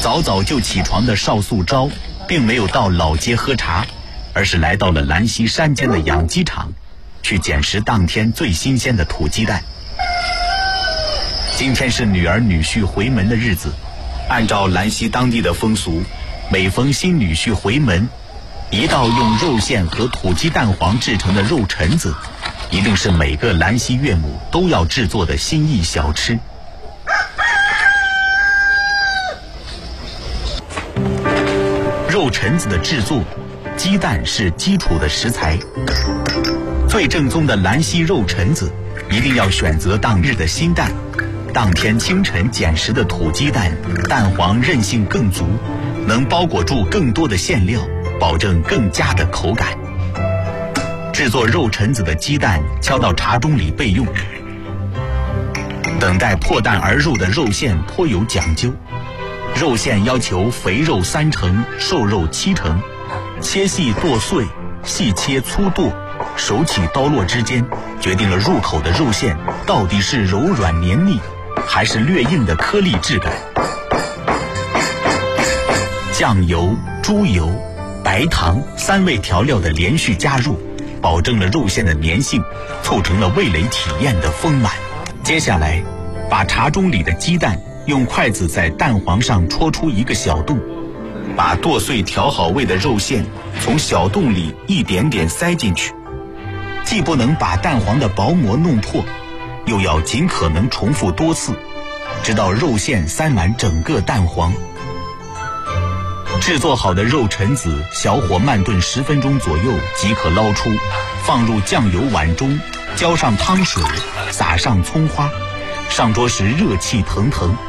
早早就起床的邵素昭并没有到老街喝茶，而是来到了兰溪山间的养鸡场，去捡拾当天最新鲜的土鸡蛋。今天是女儿女婿回门的日子，按照兰溪当地的风俗，每逢新女婿回门，一道用肉馅和土鸡蛋黄制成的肉陈子，一定是每个兰溪岳母都要制作的心意小吃。肉陈子的制作，鸡蛋是基础的食材。最正宗的兰溪肉陈子，一定要选择当日的新蛋。当天清晨捡拾的土鸡蛋，蛋黄韧性更足，能包裹住更多的馅料，保证更佳的口感。制作肉陈子的鸡蛋敲到茶盅里备用。等待破蛋而入的肉馅颇有讲究，肉馅要求肥肉3成，瘦肉7成，切细剁碎，细切粗剁，手起刀落之间，决定了入口的肉馅到底是柔软黏腻，还是略硬的颗粒质感。酱油、猪油、白糖3味调料的连续加入，保证了肉馅的粘性，凑成了味蕾体验的丰满。接下来，把茶盅里的鸡蛋用筷子在蛋黄上戳出一个小洞，把剁碎调好味的肉馅从小洞里一点点塞进去，既不能把蛋黄的薄膜弄破，又要尽可能重复多次，直到肉馅塞满整个蛋黄。制作好的肉陈子小火慢炖10分钟左右即可捞出，放入酱油碗中，浇上汤水，撒上葱花，上桌时热气腾腾，